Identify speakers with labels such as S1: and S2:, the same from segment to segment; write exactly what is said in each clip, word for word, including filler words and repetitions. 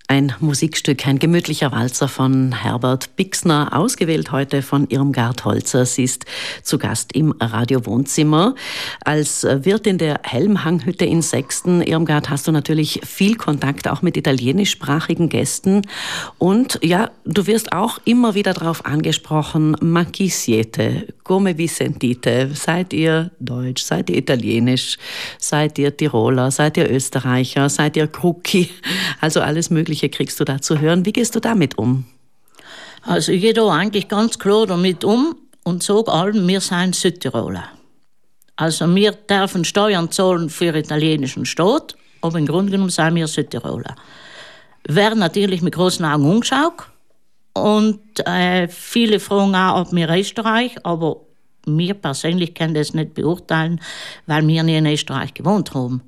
S1: Ein Musikstück, ein gemütlicher Walzer von Herbert Bixner, ausgewählt heute von Irmgard Holzer. Sie ist zu Gast im Radio Wohnzimmer. Als Wirtin der Helmhanghütte in Sexten, Irmgard, hast du natürlich viel Kontakt auch mit italienischsprachigen Gästen. Und ja, du wirst auch immer wieder darauf angesprochen, ma chi siete, come vi sentite? Seid ihr Deutsch, seid ihr Italienisch, seid ihr Tiroler, seid ihr Österreicher, seid ihr Krucki? Also alles Mögliche kriegst du da zu hören. Wie gehst du damit um?
S2: Also ich gehe da eigentlich ganz klar damit um und sage allen, wir sind Südtiroler. Also wir dürfen Steuern zahlen für den italienischen Staat, aber im Grunde genommen sind wir Südtiroler. Werden natürlich mit großen Augen angeschaut und äh, viele fragen auch, ob wir Österreich, aber wir persönlich können das nicht beurteilen, weil wir nie in Österreich gewohnt haben.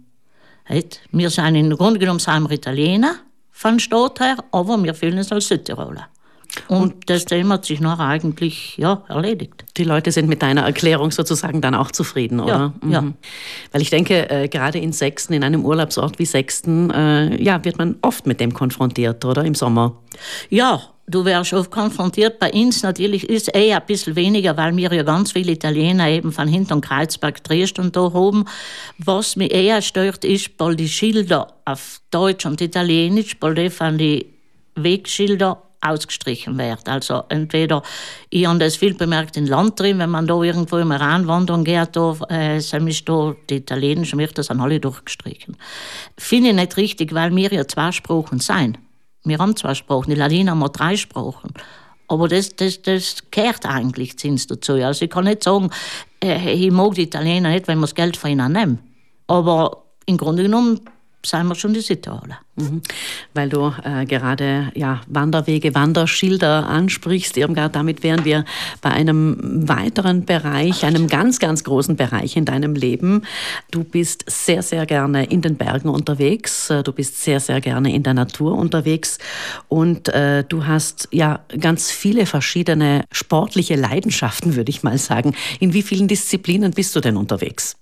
S2: Wir sind im Grunde genommen sind wir Italiener von Staat her, aber wir fühlen uns als Südtiroler. Und, und das Thema hat sich noch eigentlich ja, erledigt.
S1: Die Leute sind mit deiner Erklärung sozusagen dann auch zufrieden, oder?
S2: Ja, mhm. ja.
S1: Weil ich denke, äh, gerade in Sexten, in einem Urlaubsort wie Sexten, äh, ja, wird man oft mit dem konfrontiert, oder? Im Sommer.
S2: Ja, du wärst oft konfrontiert. Bei uns natürlich ist es eher ein bisschen weniger, weil wir ja ganz viele Italiener eben von hinten Kreuzberg, Dresden da haben. Was mich eher stört, ist, weil die Schilder auf Deutsch und Italienisch, weil die von den Wegschilder ausgestrichen werden. Also entweder, ich habe das viel bemerkt in Land drin, wenn man da irgendwo im Iran wandern geht, da, äh, sind da die italienischen Wörter sind alle durchgestrichen. Finde ich nicht richtig, weil wir ja zwei Sprachen sind. Wir haben zwei Sprachen, die Ladiner haben wir drei Sprachen. Aber das, das, das gehört eigentlich dazu. Also ich kann nicht sagen, äh, ich mag die Italiener nicht, wenn wir das Geld von ihnen nehmen. Aber im Grunde genommen sind wir schon die Südtiroler.
S1: Mhm. Weil du äh, gerade ja, Wanderwege, Wanderschilder ansprichst, Irmgard, damit wären wir bei einem weiteren Bereich, einem ganz, ganz großen Bereich in deinem Leben. Du bist sehr, sehr gerne in den Bergen unterwegs, du bist sehr, sehr gerne in der Natur unterwegs und äh, du hast ja ganz viele verschiedene sportliche Leidenschaften, würde ich mal sagen. In wie vielen Disziplinen bist du denn unterwegs?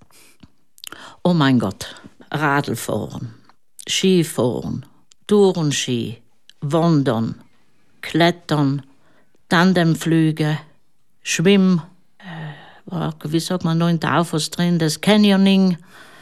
S2: Oh mein Gott. Radlfahren, Skifahren, Tourenski, Wandern, Klettern, Tandemflüge, Schwimmen, äh, wie sagt man noch in Taufers drin, das Canyoning.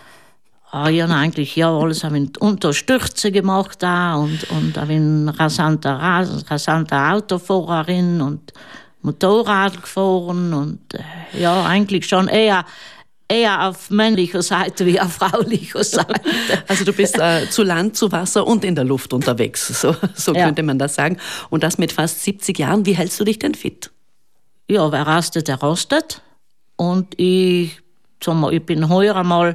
S2: Ah, ja, eigentlich ja, alles habe ich unter Stürze gemacht da und, und habe ich rasante, rasante Autofahrerin und Motorrad gefahren und äh, ja, eigentlich schon eher Eher auf männlicher Seite wie auf fraulicher Seite.
S1: Also du bist äh, zu Land, zu Wasser und in der Luft unterwegs, so, so ja. Könnte man das sagen. Und das mit fast siebzig Jahren. Wie hältst du dich denn fit?
S2: Ja, wer rastet, der rostet. Und ich, sag mal, ich bin heuer einmal,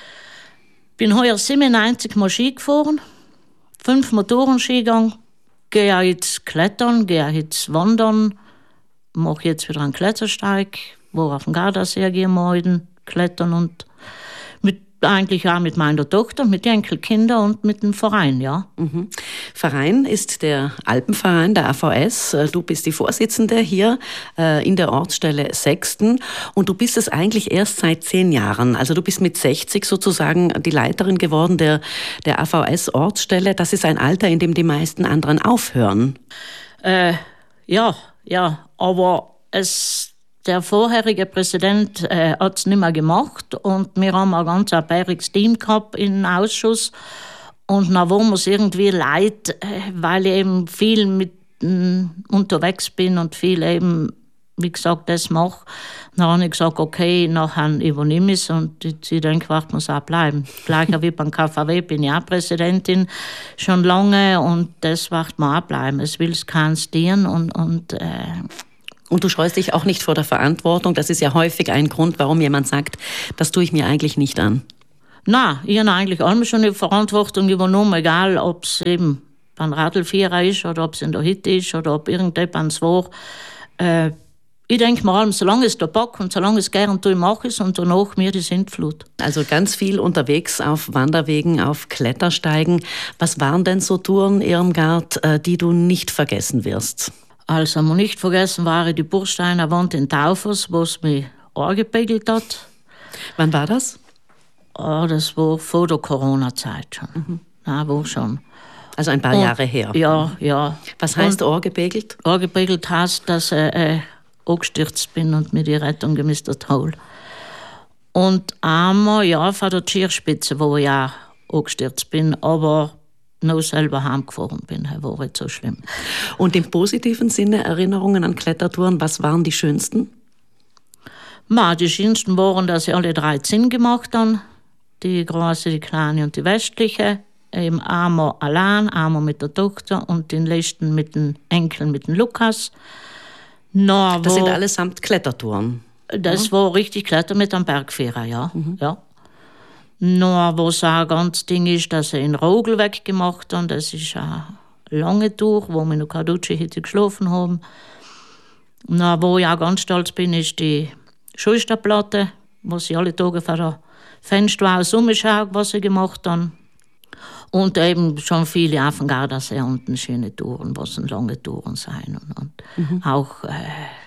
S2: bin heuer siebenundneunzig Mal Ski gefahren, fünf Motorenski gegangen, gehe jetzt klettern, gehe jetzt wandern, mache jetzt wieder einen Klettersteig, wo auf dem Gardasee gehen wir heute. Klettern und mit, eigentlich auch mit meiner Tochter, mit den Enkelkindern und mit dem Verein, ja.
S1: Mhm. Verein ist der Alpenverein, der A V S. Du bist die Vorsitzende hier äh, in der Ortsstelle Sexten und du bist es eigentlich erst seit zehn Jahren. Also du bist mit sechzig sozusagen die Leiterin geworden der, der A V S-Ortsstelle. Das ist ein Alter, in dem die meisten anderen aufhören.
S2: Äh, ja, ja, aber es... Der vorherige Präsident äh, hat es nicht mehr gemacht und wir haben ein ganz bäriges Team gehabt im Ausschuss und dann waren wir es irgendwie leid, äh, weil ich eben viel mit äh, unterwegs bin und viel eben, wie gesagt, das mache. Dann habe ich gesagt, okay, nachher übernehme ich es und ich, ich denke, ich muss auch bleiben. Gleich wie beim K V W bin ich auch Präsidentin schon lange und das wird mir auch bleiben. Es will es keinen stieren und, und äh,
S1: Und du scheust dich auch nicht vor der Verantwortung. Das ist ja häufig ein Grund, warum jemand sagt, das tue ich mir eigentlich nicht an.
S2: Nein, ich habe eigentlich einmal schon die Verantwortung übernommen, egal ob es eben beim Radlfahrer ist oder ob es in der Hütte ist oder ob irgendjemand war. Äh, ich denke mir, solange es der Bock und solange es gern tue, mache ich es und danach mir die Sintflut.
S1: Also ganz viel unterwegs auf Wanderwegen, auf Klettersteigen. Was waren denn so Touren, Irmgard, die du nicht vergessen wirst?
S2: Also, man nicht vergessen war die Bursteiner Wand in Taufers, wo es mich angepegelt hat.
S1: Wann war das?
S2: Oh, das war vor der Corona-Zeit schon. Mhm. Nein, war schon.
S1: Also ein paar
S2: und,
S1: Jahre her.
S2: Ja, ja.
S1: Was heißt angebegelt?
S2: Angebegelt heißt, dass ich äh, angestürzt bin und mir die Rettung gemistet habe. Und einmal, ja, von der Tierspitze, wo ich auch angestürzt bin, aber noch selber heimgefahren bin, das war nicht so schlimm.
S1: Und im positiven Sinne Erinnerungen an Klettertouren, was waren die schönsten?
S2: Ma, die schönsten waren, dass ich alle drei Zinn gemacht habe. Die große, die kleine und die westliche. Eben einmal allein, einmal mit der Tochter und den letzten mit dem Enkel, mit dem Lukas. Na,
S1: das
S2: wo,
S1: sind allesamt Klettertouren?
S2: Das mhm. war richtig Kletter mit einem Bergführer, ja.
S1: Mhm.
S2: ja. Nur was auch ganz Ding ist, dass ich in Rogel weggemacht habe. Das ist eine lange Tour, wo wir noch keine Dusche hätte geschlafen haben. Nur wo ich auch ganz stolz bin, ist die Schulterplatte, wo ich alle Tage vor der Fenster aus umschaue, was ich gemacht habe. Und eben schon viele Affengardersee unten schöne Touren, was lange Touren sein. Und, und mhm. auch äh,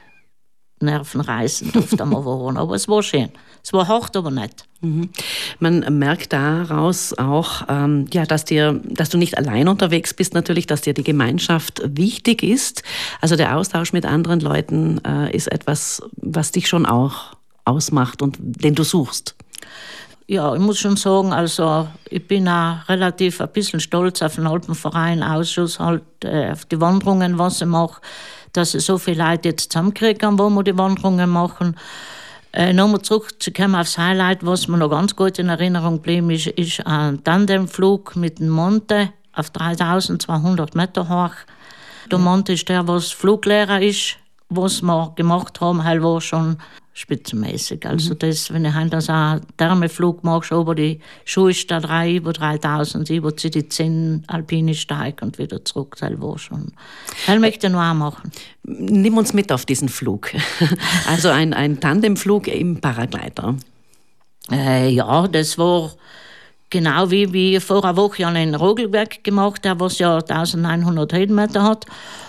S2: nervenreißend oft einmal waren. Aber es war schön. Es war hart, aber nicht.
S1: Mhm. Man merkt daraus auch, ähm, ja, dass, dir, dass du nicht allein unterwegs bist, natürlich, dass dir die Gemeinschaft wichtig ist. Also der Austausch mit anderen Leuten äh, ist etwas, was dich schon auch ausmacht und den du suchst.
S2: Ja, ich muss schon sagen, also ich bin auch relativ ein bisschen stolz auf den Alpenverein-Ausschuss, halt, äh, auf die Wanderungen, was ich mache, dass ich so viele Leute jetzt zusammenkriegen, wo wir die Wanderungen machen. Äh, Nochmal zurückzukommen aufs Highlight, was mir noch ganz gut in Erinnerung geblieben ist, ist ein Tandemflug mit dem Monte auf dreitausendzweihundert Meter hoch. Der Monte ist der, was Fluglehrer ist, was wir gemacht haben, halt war schon spitzenmäßig. Also mhm. das, wenn ich halt das einen Thermeflug mache, über die Schuhe da drei, über dreitausend, über zu die zehn alpine Steig und wieder zurück, das war schon. Das möchte ich noch auch machen.
S1: Nimm uns mit auf diesen Flug. Also ein, ein Tandemflug im Paraglider.
S2: Äh, ja, das war genau wie, wie ich vor einer Woche einen Rogelberg gemacht habe, was ja neunzehnhundert Höhenmeter hat.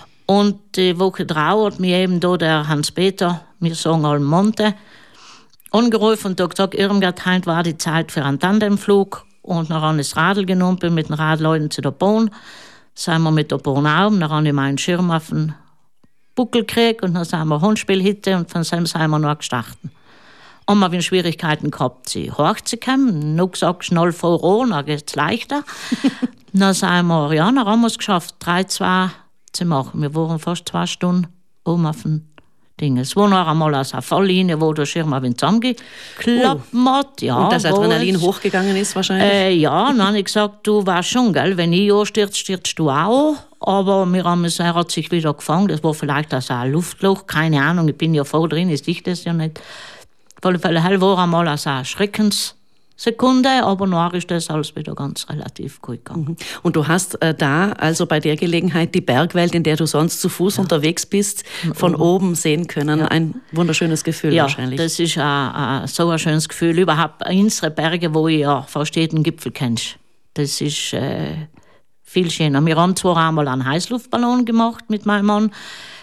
S2: Und die Woche drauf hat mir eben da der Hans-Peter, wir sagen alle Monte, angerufen und hat gesagt, Irmgard, heute war die Zeit für einen Tandemflug. Und dann habe ich das Radl genommen, bin mit den Radleuten zu der Bahn. Sind wir mit der Bahn auf, dann habe ich meinen Schirm auf den Buckel gekriegt und dann sind wir Handspielhitte und von dem sind wir noch gestartet. Und wir haben Schwierigkeiten gehabt, sie hochzukommen. Nur gesagt, schnell voran, dann geht es leichter. Dann sind wir, ja, dann haben wir es geschafft, drei, zwei zu machen. Wir waren fast zwei Stunden oben auf dem Ding. Es war noch einmal aus einer Falllinie, wo der Schirm ein wenig zusammengeklappt hat. Ja,
S1: und das Adrenalin es, hochgegangen ist wahrscheinlich?
S2: Äh, ja, dann habe ich gesagt, du weißt schon, gell, wenn ich anstürze, stürzt du auch. Aber wir haben es, er hat sich wieder gefangen. Das war vielleicht auch ein Luftloch, keine Ahnung. Ich bin ja voll drin, ich sehe das ja nicht. Auf alle Fälle hell war einmal aus einer Schreckenssekunde, aber nachher ist das alles wieder ganz relativ gut gegangen.
S1: Und du hast äh, da also bei der Gelegenheit die Bergwelt, in der du sonst zu Fuß ja. unterwegs bist, von mhm. oben sehen können. Ja. Ein wunderschönes Gefühl
S2: ja,
S1: wahrscheinlich.
S2: Ja, das ist a, a, so ein schönes Gefühl. Überhaupt unsere Berge, wo ich ja fast jeden Gipfel kennst. Das ist äh, viel schöner. Wir haben zwar einmal einen Heißluftballon gemacht mit meinem Mann.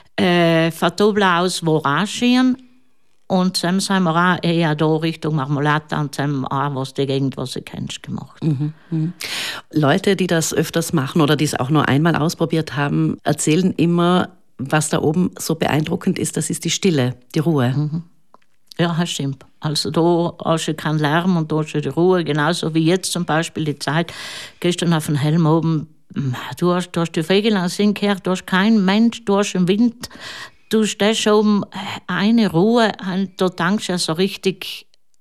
S2: Äh, von Tobla aus war auch schön. Und dann sind wir auch eher da Richtung Marmolata und dann auch was die Gegend, was du kennst, gemacht.
S1: Mhm, mh. Leute, die das öfters machen oder die es auch nur einmal ausprobiert haben, erzählen immer, was da oben so beeindruckend ist, das ist die Stille, die Ruhe.
S2: Mhm. Ja, das stimmt. Also da hast du keinen Lärm und da hast du die Ruhe, genauso wie jetzt zum Beispiel die Zeit. Gehst du auf den Helm oben, du hast, du hast die Vögel an Sinn gehört, du hast keinen Mensch, du hast den Wind. Du stehst oben, eine Ruhe, da tankst du ja so richtig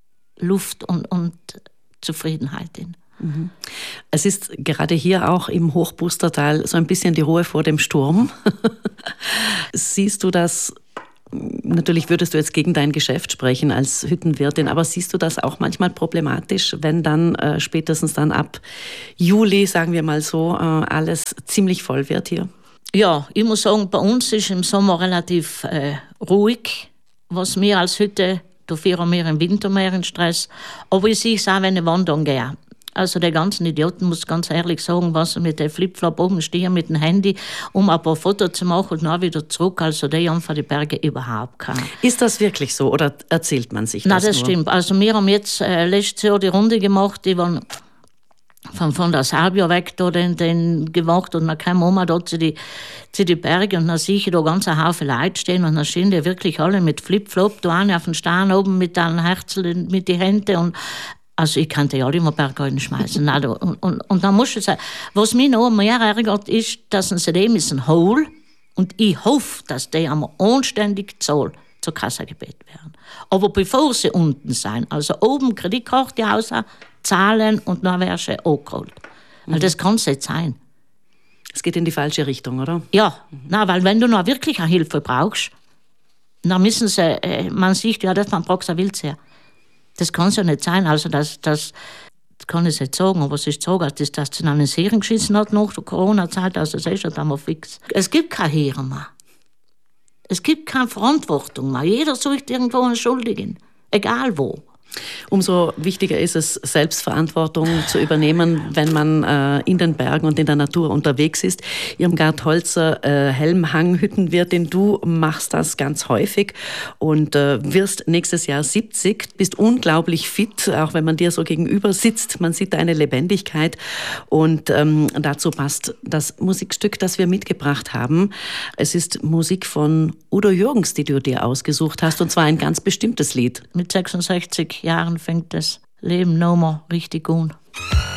S2: Luft und, und Zufriedenheit in.
S1: Mhm. Es ist gerade hier auch im Hochbustertal so ein bisschen die Ruhe vor dem Sturm. Siehst du das, natürlich würdest du jetzt gegen dein Geschäft sprechen als Hüttenwirtin, aber siehst du das auch manchmal problematisch, wenn dann äh, spätestens dann ab Juli, sagen wir mal so, äh, alles ziemlich voll wird hier?
S2: Ja, ich muss sagen, bei uns ist im Sommer relativ äh, ruhig, was wir als Hütte, dafür haben wir im Winter mehr in Stress. Aber ich sehe es auch, wenn ich wandern gehe. Also die ganzen Idioten, muss ganz ehrlich sagen, was mit dem Flipflop oben stehen, mit dem Handy, um ein paar Fotos zu machen und dann wieder zurück. Also die haben von den Bergen überhaupt keine.
S1: Ist das wirklich so oder erzählt man sich das?
S2: Nein, das
S1: nur?
S2: Stimmt. Also wir haben jetzt äh, letztes Jahr die Runde gemacht, die waren von, von der Salbio weg da den, den gemacht und dann kam Oma da zu die, zu die Berge und dann sehe ich da ganz ein Haufen Leute stehen und dann stehen die wirklich alle mit Flip-Flop, da eine auf den Stein oben mit einem Herzl mit den Händen und also ich kann die alle immer Berge schmeißen. und, und, und dann muss ich sagen, was mich noch mehr ärgert, ist, dass sie dem ist ein Hole und ich hoffe, dass die am anständig Zoll zur Kasse gebeten werden. Aber bevor sie unten sind, also oben Kreditkarte raus, zahlen und dann wäre sie angeholt. Mhm. Weil das kann es nicht sein.
S1: Es geht in die falsche Richtung, oder?
S2: Ja, mhm. na, weil wenn du noch wirklich eine Hilfe brauchst, dann müssen sie, äh, man sieht ja, das man braucht, will sehr. Das kann es ja nicht sein, also das, das, das kann ich nicht sagen, aber es ist so, dass das zu einer Serien geschissen hat nach der Corona-Zeit, also das ist ja dann mal fix. Es gibt keine Heere mehr. Es gibt keine Verantwortung mehr. Jeder sucht irgendwo einen Schuldigen, egal wo.
S1: Umso wichtiger ist es, Selbstverantwortung zu übernehmen, wenn man äh, in den Bergen und in der Natur unterwegs ist. Irmgard Holzer, äh, Helmhanghüttenwirtin, du machst das ganz häufig und äh, wirst nächstes Jahr siebzig, bist unglaublich fit, auch wenn man dir so gegenüber sitzt. Man sieht deine Lebendigkeit und ähm, dazu passt das Musikstück, das wir mitgebracht haben. Es ist Musik von Udo Jürgens, die du dir ausgesucht hast, und zwar ein ganz bestimmtes Lied.
S2: Mit sechsundsechzig Jahren fängt das Leben noch mal richtig an.